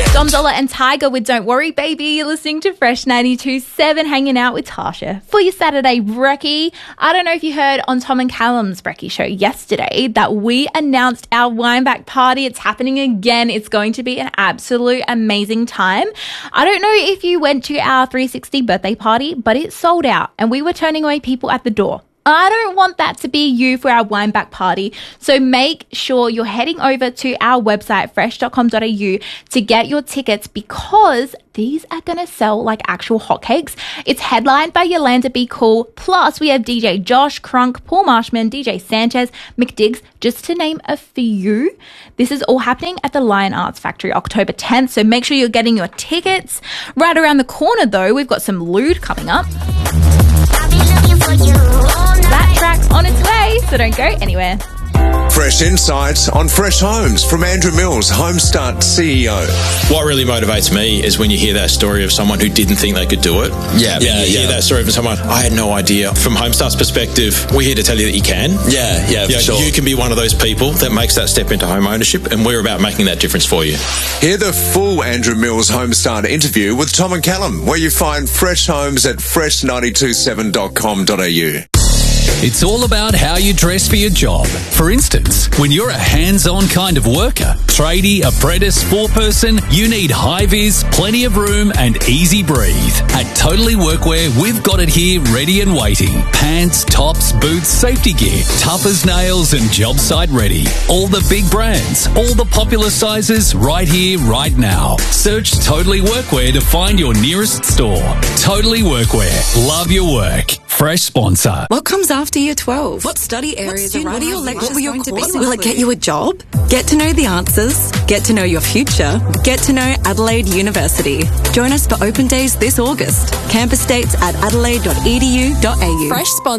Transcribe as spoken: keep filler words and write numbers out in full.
Dom Zola and Tiger with Don't Worry Baby. You're listening to Fresh ninety-two point seven, hanging out with Tasha for your Saturday brekkie. I don't know if you heard on Tom and Callum's brekkie show yesterday that we announced our Wineback party. It's happening again. It's going to be an absolute amazing time. I don't know if you went to our three sixty birthday party, but it sold out and we were turning away people at the door. I don't want that to be you for our Wineback party. So make sure you're heading over to our website, fresh dot com dot a u, to get your tickets because these are going to sell like actual hotcakes. It's headlined by Yolanda Be Cool. Plus, we have D J Josh, Crunk, Paul Marshman, D J Sanchez, McDiggs, just to name a few. This is all happening at the Lion Arts Factory October tenth. So make sure you're getting your tickets. Right around the corner, though, we've got some lewd coming up. That track's on its way, so don't go anywhere. Fresh insights on Fresh Homes from Andrew Mills, Homestart C E O. What really motivates me is when you hear that story of someone who didn't think they could do it. Yeah, yeah, you hear yeah. that story from someone, I had no idea. From Homestar's perspective, we're here to tell you that you can. Yeah, yeah, for you know, sure. You can be one of those people that makes that step into home ownership, and we're about making that difference for you. Hear the full Andrew Mills Homestart interview with Tom and Callum, where you find Fresh Homes at fresh nine two seven dot com dot a u. It's all about how you dress for your job. For instance, when you're a hands-on kind of worker, tradie, apprentice, four-person, you need high-vis, plenty of room and easy breathe. At Totally Workwear, we've got it here ready and waiting. Pants, tops, boots, safety gear, tough as nails and job site ready. All the big brands, all the popular sizes, right here, right now. Search Totally Workwear to find your nearest store. Totally Workwear. Love your work. Fresh sponsor. What comes after year twelve? What study areas what are are your rising? lectures What were your going to be? courses? Will it get you a job? Get to know the answers. Get to know your future. Get to know Adelaide University. Join us for open days this August. Campus dates at adelaide dot e d u dot a u. Fresh sponsor.